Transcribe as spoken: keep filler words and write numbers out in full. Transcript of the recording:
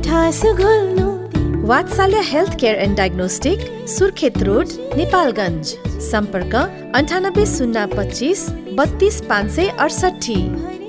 गुनासो घोल्नु। वात्सल्य health care and diagnostic, Surkhet road, Nepalgunj. सम्पर्क अन्ठानब्बे शून्य पच्चिस बत्तीस पाँच सय अडसठी।